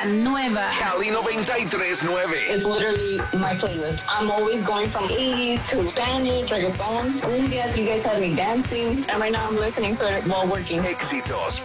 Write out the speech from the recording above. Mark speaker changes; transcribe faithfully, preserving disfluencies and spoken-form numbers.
Speaker 1: la nueva
Speaker 2: Cali noventa y tres nueve.
Speaker 3: It's literally my playlist. I'm always going from eighties to Spanish, reggaeton, cumbias. You guys had me dancing. And right now I'm listening to it while working.
Speaker 2: Éxitos